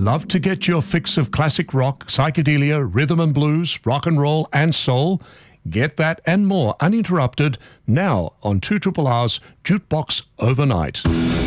Love to get your fix of classic rock, psychedelia, rhythm and blues, rock and roll and soul? Get that and more uninterrupted now on 2RRR's Jukebox Overnight.